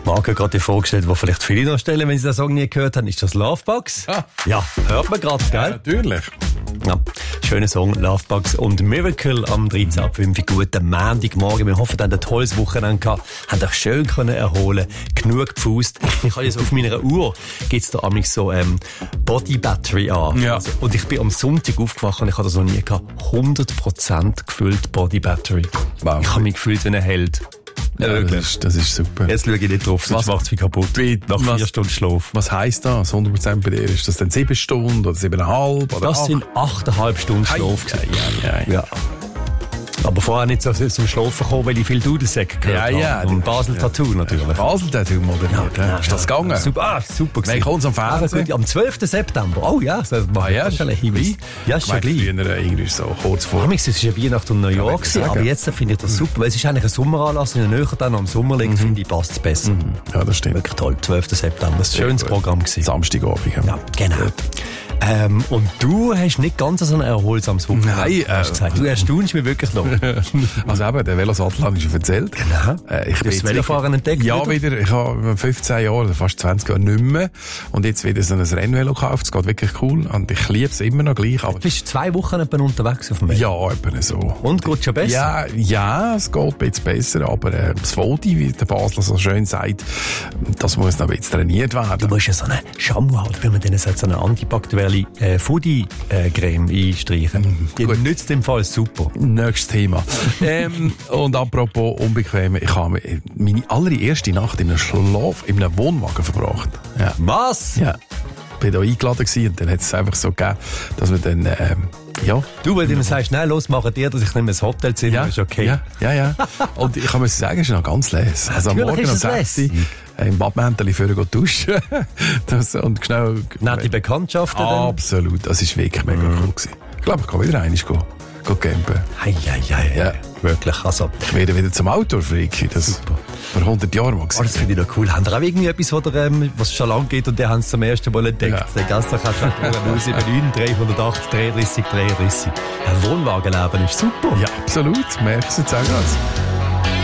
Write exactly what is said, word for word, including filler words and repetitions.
Marco hat gerade die Frage gestellt, die vielleicht viele noch stellen, wenn sie den Song nie gehört haben. Ist das Lovebox? Ah. Ja, hört man gerade, gell? Ja, natürlich. Ja, schöner Song, Lovebox und Miracle am dreizehn April. Wie guten Montagmorgen. Wir hoffen, ihr habt ein tolles Wochenende gehabt, habt euch schön können erholen, genug gepfust. Ich habe jetzt auf meiner Uhr, gibt's da amigs so ähm, Body Battery an. Ja. Also, und ich bin am Sonntag aufgewacht und ich habe das noch nie gehabt. hundert Prozent gefüllt Body Battery. Wow. Ich habe mich gefühlt wie ein Held. Ja, Ja, das, ist, das ist super. Jetzt schaue ich nicht drauf, sonst Was- macht es mich kaputt. Nach was- vier Stunden Schlaf. Was heisst das, hundert Prozent bei dir? Ist das dann sieben Stunden oder siebeneinhalb? Oder Das acht? sind achteinhalb Stunden Ei, Schlaf. ei, ei, ei. Ja. Aber vorher nicht so zum Schlafen gekommen, weil ich viel Dudelsäcke gehört Ja, ja. habe. Und Basel-Tattoo natürlich. Basel hat heute moderiert. Ja, ist das gegangen? Super, ah, super Wann kommt's am Fernsehen? Also, am zwölften September. Oh ja, das Ah ja, ist schon ein Hinweis. Ja, ist schon gleich. Früher irgendwie so kurz vor. Amigs, es war ja Weihnachten und Neujahr, ich gewesen, sagen. aber jetzt finde ich das super, weil es ist eigentlich ein Sommeranlass, wenn er näher dann am Sommer liegt, finde ich, passt es besser. Ja, das stimmt. Wirklich toll, zwölften September, das ist ein schönes gut. Programm gewesen. Samstagabend. Ja, genau. Ähm, und du hast nicht ganz so ein erholsames Wochenende. Nein, hast äh, du gesagt. Du erstaunst mich wirklich noch. Also eben, der Velosattel habe ich schon erzählt. Genau. Äh, ich Du hast jetzt das Velofahren wirklich- entdeckt, Ja, wieder? wieder. Ich habe fünfzehn Jahre, oder fast zwanzig Jahre nicht mehr. Und jetzt wieder so ein Rennvelo gekauft. Es geht wirklich cool. Und ich liebe es immer noch gleich. Aber Du bist zwei Wochen etwa unterwegs auf dem Weg. ja, etwa so. Und geht schon besser? Ja, ja, es geht ein bisschen besser, aber äh, das Vodi, wie der Basler so schön sagt, das muss noch ein bisschen trainiert Du werden. musst ja so eine Shampoo, oder wie man denen sagt, so eine antibakterielle äh, Foodie-Creme einstreichen. Die gut. nützt im Fall super. Nächstes Thema. ähm, und apropos unbequem, ich habe meine allererste Nacht in einem Schlaf, in einem Wohnwagen verbracht. Ja. Was? Ja. Bin da eingeladen gewesen und dann hat es einfach so gegeben, dass wir dann, ähm, ja. Du, weil du immer sagst, nein, los, machen dir, dass ich nicht mehr ins Hotelzimmer, Ja, ist okay. ja, ja, ja. Und ich kann mir sagen, es ist noch ganz leer. Also am Natürlich Morgen ist um es sechs lässig. Uhr im Badmäntel für gehen duschen. Das, und schnell. Nette Bekanntschaften dann? Absolut, das war wirklich mega cool gewesen. Ich glaube, ich kann wieder einmal gehen, gehen campen. Hei, hei, hei. Ja. Wirklich, also. Ich werde wieder zum Outdoor-Freak. Das vor hundert Jahren mal Oh, gewesen. das finde ich noch cool. Habt ihr auch irgendwie etwas, was, ihr, ähm, was es schon lange geht und die haben es zum ersten Mal entdeckt? Ja. Der Gastag kannst du null sieben neun, dreihundertacht, dreiunddreißig, dreiunddreißig. Ein Wohnwagenleben ist super. Ja, absolut. Merkst du jetzt auch ganz.